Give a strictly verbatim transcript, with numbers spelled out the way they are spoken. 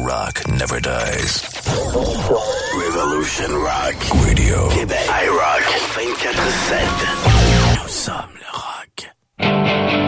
rock never dies. Revolution Rock Radio. Québec. iRock vingt-quatre sept.